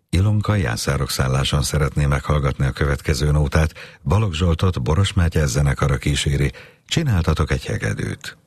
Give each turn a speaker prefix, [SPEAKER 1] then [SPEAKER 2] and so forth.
[SPEAKER 1] Ilonka Jánszárok szálláson szeretné meghallgatni a következő nótát. Balogh Zsoltot Boros Mátyás zenekara kíséri. Csináltatok egy hegedűt.